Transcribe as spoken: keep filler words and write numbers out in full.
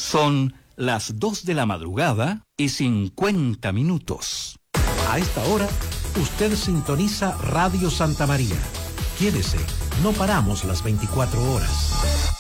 Son las dos de la madrugada y cincuenta minutos. A esta hora, usted sintoniza Radio Santa María. Quédese, no paramos las veinticuatro horas.